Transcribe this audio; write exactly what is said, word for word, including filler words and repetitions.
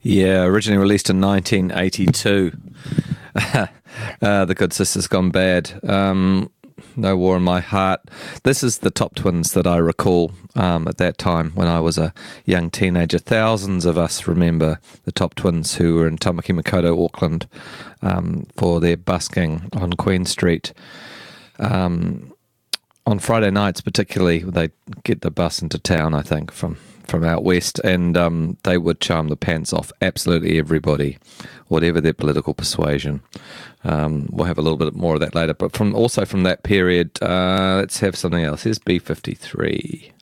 Yeah, originally released in nineteen eighty-two. uh, the Good Sisters Gone Bad. Um, No War in My Heart. This is the Top Twins that I recall um, at that time when I was a young teenager. Thousands of us remember the Top Twins who were in Tamaki Makaurau, Auckland, um, for their busking on Queen Street. Um, on Friday nights particularly, they get the bus into town, I think, from from out west, and um, they would charm the pants off absolutely everybody, whatever their political persuasion. Um, we'll have a little bit more of that later, but from also from that period, uh, let's have something else. Here's B fifty-three.